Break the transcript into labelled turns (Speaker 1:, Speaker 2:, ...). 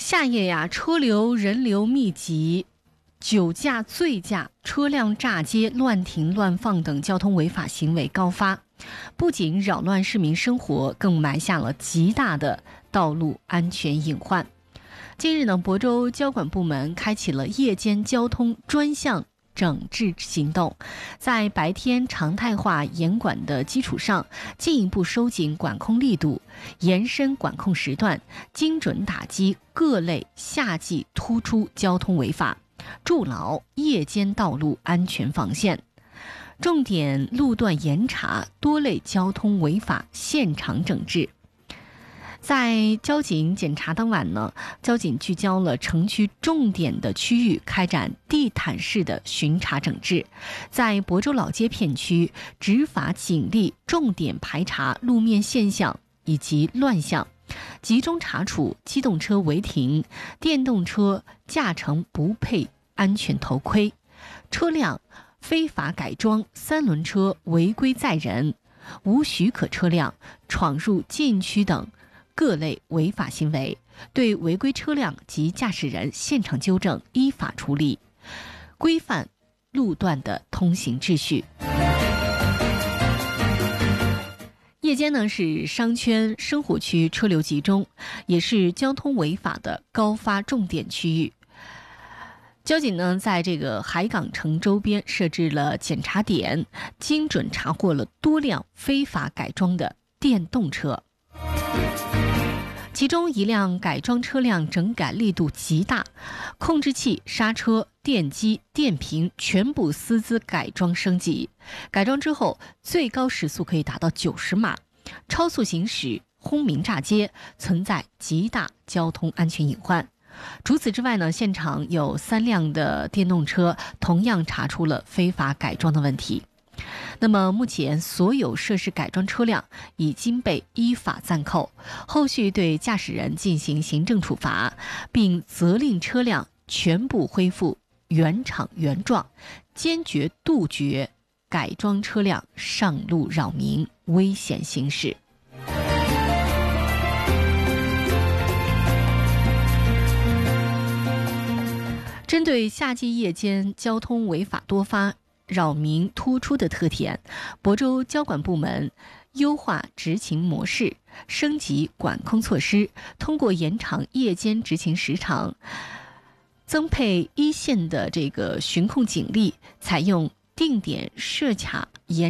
Speaker 1: 夏夜呀，车流人流密集，酒驾、醉驾、车辆炸街、乱停乱放等交通违法行为高发，不仅扰乱市民生活，更埋下了极大的道路安全隐患。近日呢，亳州交管部门开启了夜间交通专项整治行动，在白天常态化严管的基础上，进一步收紧管控力度，延伸管控时段，精准打击各类夏季突出交通违法，筑牢夜间道路安全防线，重点路段严查多类交通违法现场整治。在交警检查当晚呢，交警聚焦了城区重点的区域，开展地毯式的巡查整治。在亳州老街片区，执法警力重点排查路面现象以及乱象，集中查处机动车违停、电动车驾乘不配安全头盔、车辆非法改装、三轮车违规载人、无许可车辆闯入禁区等各类违法行为，对违规车辆及驾驶人现场纠正，依法处理，规范路段的通行秩序。夜间呢是商圈生活区车流集中，也是交通违法的高发重点区域。交警呢在这个海港城周边设置了检查点，精准查获了多辆非法改装的电动车。其中一辆改装车辆整改力度极大，控制器、刹车、电机、电瓶全部私自改装升级，改装之后最高时速可以达到90码，超速行驶、轰鸣炸街，存在极大交通安全隐患。除此之外呢，现场有3辆的电动车同样查出了非法改装的问题。那么目前所有涉事改装车辆已经被依法暂扣，后续对驾驶人进行行政处罚，并责令车辆全部恢复原厂原状，坚决杜绝改装车辆上路扰民、危险行驶。针对夏季夜间交通违法多发、扰民突出的特点，亳州交管部门优化执勤模式，升级管控措施，通过延长夜间执勤时长，增配一线的这个巡控警力，采用定点设卡严